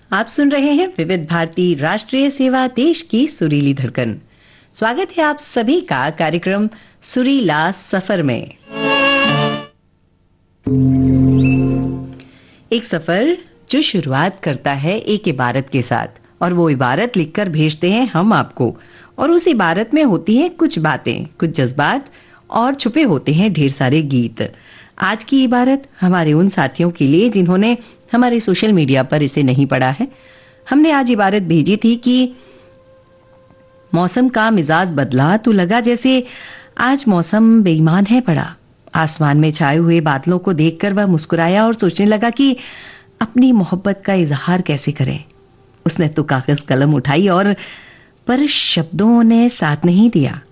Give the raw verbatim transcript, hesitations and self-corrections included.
आप सुन रहे हैं विविध भारती राष्ट्रीय सेवा, देश की सुरीली धड़कन। स्वागत है आप सभी का कार्यक्रम सुरीला सफर में। एक सफर जो शुरुआत करता है एक इबारत के साथ, और वो इबारत लिखकर भेजते हैं हम आपको, और उस इबारत में होती हैं कुछ बातें, कुछ जज्बात, और छुपे होते हैं ढेर सारे गीत। आज की इबारत हमारे उन साथियों के लिए जिन्होंने हमारे सोशल मीडिया पर इसे नहीं पढ़ा है। हमने आज इबारत भेजी थी कि मौसम का मिजाज बदला तो लगा जैसे आज मौसम बेईमान है पड़ा। आसमान में छाए हुए बादलों को देखकर वह मुस्कुराया और सोचने लगा कि अपनी मोहब्बत का इजहार कैसे करें। उसने तो कागज कलम उठाई और पर शब्दों ने साथ नहीं दिया।